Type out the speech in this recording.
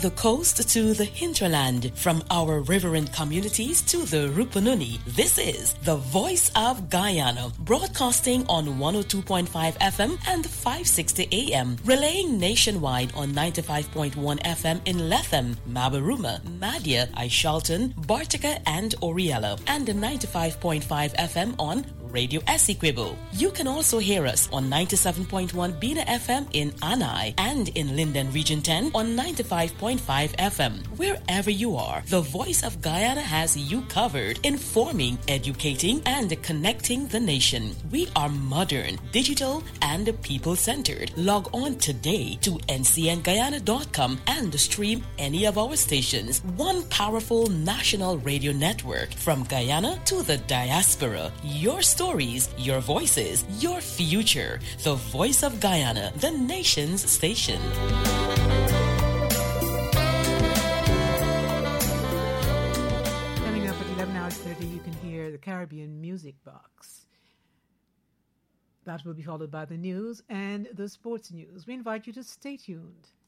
the coast to the hinterland, from our riverine communities to the Rupununi. This is the Voice of Guyana, broadcasting on 102.5 FM and 560 AM, relaying nationwide on 95.1 FM in Lethem, Mabaruma, Madia, Aishalton, Bartica, and Oriella, and 95.5 FM on Radio Essequibo. You can also hear us on 97.1 Bina FM in Anai and in Linden Region 10 on 95.5 FM. Wherever you are, the Voice of Guyana has you covered, informing, educating, and connecting the nation. We are modern, digital, and people-centered. Log on today to ncnguyana.com and stream any of our stations. One powerful national radio network from Guyana to the diaspora. Your stories, your voices, your future. The Voice of Guyana, the nation's station. Coming up at 11:30, you can hear the Caribbean Music Box. That will be followed by the news and the sports news. We invite you to stay tuned.